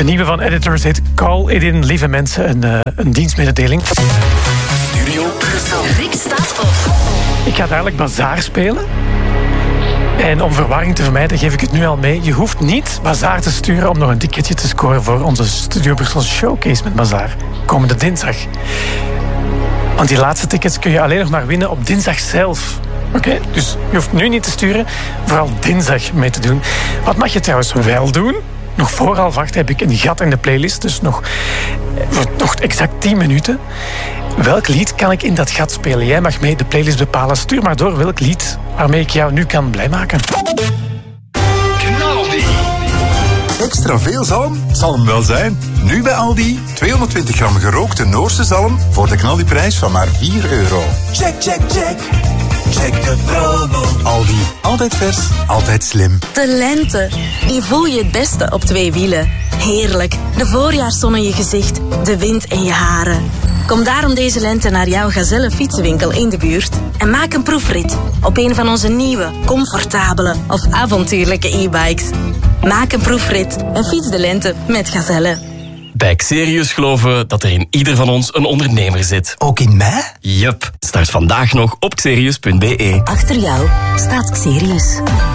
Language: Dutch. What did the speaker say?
De nieuwe van Editors heet Call It In. Lieve mensen, een dienstmededeling. Studio Brussel. Rick staat op. Ik ga dadelijk Bazaar spelen. En om verwarring te vermijden geef ik het nu al mee. Je hoeft niet Bazaar te sturen om nog een ticketje te scoren voor onze Studio Brussel Showcase met Bazaar. Komende dinsdag. Want die laatste tickets kun je alleen nog maar winnen op dinsdag zelf. Oké? Dus je hoeft nu niet te sturen, vooral dinsdag mee te doen. Wat mag je trouwens wel doen? Nog voor 7:30 heb ik een gat in de playlist, dus nog exact 10 minuten. Welk lied kan ik in dat gat spelen? Jij mag mee de playlist bepalen. Stuur maar door welk lied waarmee ik jou nu kan blij maken. Knaldi. Extra veel zalm? Zal hem wel zijn. Nu bij Aldi. 220 gram gerookte Noorse zalm voor de knaldiprijs van maar €4. Check, check, check. Check de promo. Aldi. Altijd vers, altijd slim. De lente. Die voel je het beste op 2 wielen. Heerlijk. De voorjaarszon in je gezicht. De wind in je haren. Kom daarom deze lente naar jouw Gazelle fietsenwinkel in de buurt en maak een proefrit op een van onze nieuwe, comfortabele of avontuurlijke e-bikes. Maak een proefrit en fiets de lente met Gazelle. Bij Xerius geloven we dat er in ieder van ons een ondernemer zit. Ook in mij? Yup. Start vandaag nog op xerius.be. Achter jou staat Xerius.